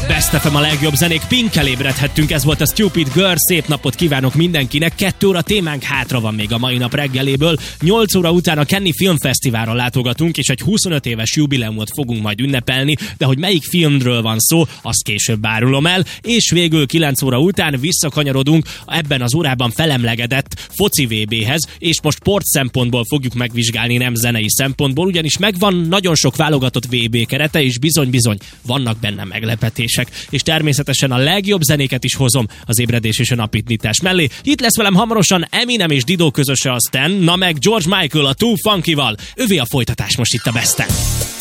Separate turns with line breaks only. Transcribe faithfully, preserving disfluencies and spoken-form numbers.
Best ef em a legjobb zenék, Pinkkel ébredhettünk, ez volt a Stupid Girl, szép napot kívánok mindenkinek, kettő óra témánk hátra van még a mai nap reggeléből, nyolc óra után a Cannes Filmfesztiválra látogatunk, és egy huszonöt éves jubileumot fogunk majd ünnepelni, de hogy melyik filmről van szó, azt később árulom el, és végül kilenc óra után visszakanyarodunk ebben az órában felemlegedett foci vé béhez, és most sport szempontból fogjuk megvizsgálni, nem zenei szempontból, ugyanis megvan nagyon sok válogatott vé bé kerete, és bizony-bizony vannak benne meglepetések, és természetesen a legjobb zenéket is hozom az ébredés és a napítítás mellé. Itt lesz velem hamarosan Eminem és Dido közöse a Stan, na meg George Michael a Too Funky-val. Övé a folytatás most itt a Besten.